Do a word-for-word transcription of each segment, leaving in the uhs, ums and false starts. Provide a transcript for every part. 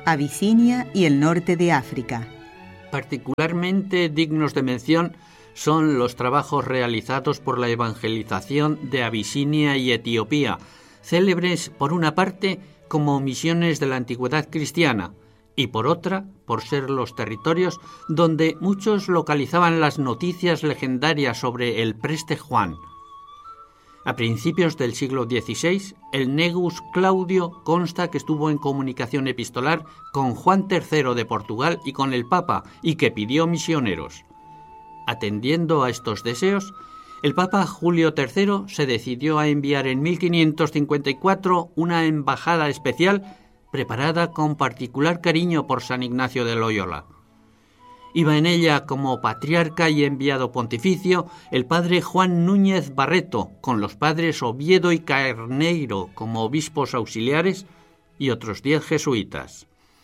Abisinia y el norte de África. Particularmente dignos de mención son los trabajos realizados por la evangelización de Abisinia y Etiopía, célebres por una parte como misiones de la antigüedad cristiana y por otra por ser los territorios donde muchos localizaban las noticias legendarias sobre el preste Juan. A principios del siglo dieciséis, el Negus Claudio consta que estuvo en comunicación epistolar con Juan tercero de Portugal y con el Papa, y que pidió misioneros. Atendiendo a estos deseos, el Papa Julio tercero se decidió a enviar en mil quinientos cincuenta y cuatro una embajada especial preparada con particular cariño por San Ignacio de Loyola. Iba en ella como patriarca y enviado pontificio el padre Juan Núñez Barreto, con los padres Oviedo y Carneiro como obispos auxiliares y otros diez jesuitas.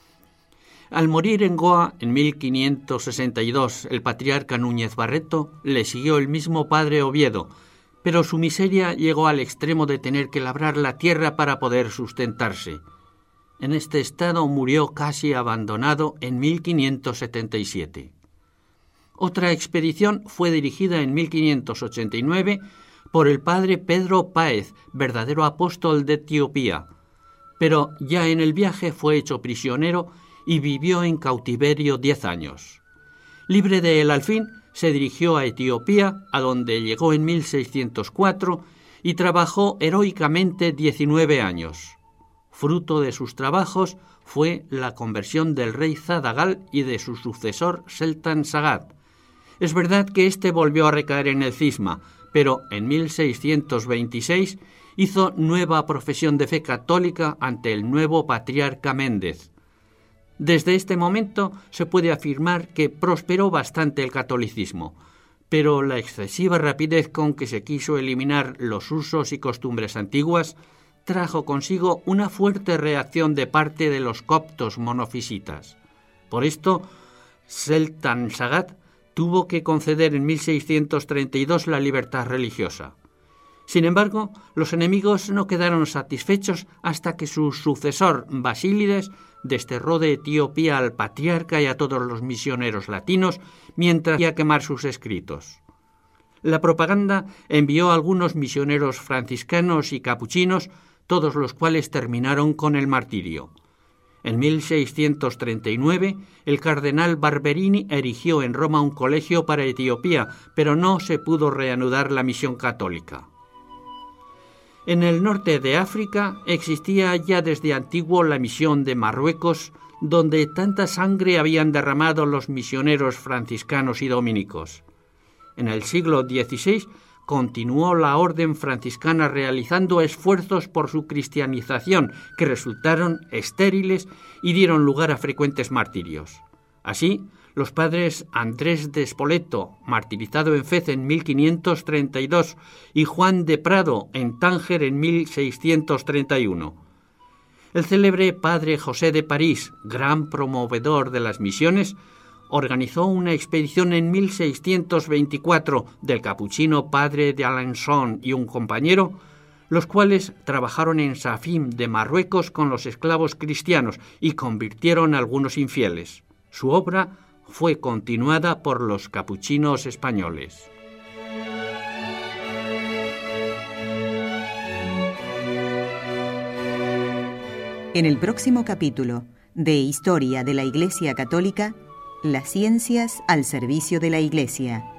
Al morir en Goa en mil quinientos sesenta y dos, el patriarca Núñez Barreto le siguió el mismo padre Oviedo, pero su miseria llegó al extremo de tener que labrar la tierra para poder sustentarse. En este estado murió casi abandonado en mil quinientos setenta y siete. Otra expedición fue dirigida en mil quinientos ochenta y nueve por el padre Pedro Páez, verdadero apóstol de Etiopía, pero ya en el viaje fue hecho prisionero y vivió en cautiverio diez años. Libre de él al fin, se dirigió a Etiopía, a donde llegó en mil seiscientos cuatro y trabajó heroicamente diecinueve años. Fruto de sus trabajos fue la conversión del rey Zadagal y de su sucesor Seltan Sagat. Es verdad que éste volvió a recaer en el cisma, pero en mil seiscientos veintiséis hizo nueva profesión de fe católica ante el nuevo patriarca Méndez. Desde este momento se puede afirmar que prosperó bastante el catolicismo, pero la excesiva rapidez con que se quiso eliminar los usos y costumbres antiguas trajo consigo una fuerte reacción de parte de los coptos monofisitas. Por esto, Seltan Sagat tuvo que conceder en mil seiscientos treinta y dos la libertad religiosa. Sin embargo, los enemigos no quedaron satisfechos hasta que su sucesor, Basílides, desterró de Etiopía al patriarca y a todos los misioneros latinos mientras hacía quemar sus escritos. La propaganda envió a algunos misioneros franciscanos y capuchinos, todos los cuales terminaron con el martirio. En mil seiscientos treinta y nueve, el cardenal Barberini erigió en Roma un colegio para Etiopía, pero no se pudo reanudar la misión católica. En el norte de África existía ya desde antiguo la misión de Marruecos, donde tanta sangre habían derramado los misioneros franciscanos y dominicos. En el siglo dieciséis continuó la orden franciscana realizando esfuerzos por su cristianización que resultaron estériles y dieron lugar a frecuentes martirios. Así, los padres Andrés de Spoleto, martirizado en Fez en mil quinientos treinta y dos, y Juan de Prado en Tánger en mil seiscientos treinta y uno. El célebre padre José de París, gran promovedor de las misiones, organizó una expedición en mil seiscientos veinticuatro del capuchino padre de Alençon y un compañero, los cuales trabajaron en Safim de Marruecos con los esclavos cristianos y convirtieron a algunos infieles. Su obra fue continuada por los capuchinos españoles. En el próximo capítulo de Historia de la Iglesia Católica, las ciencias al servicio de la Iglesia.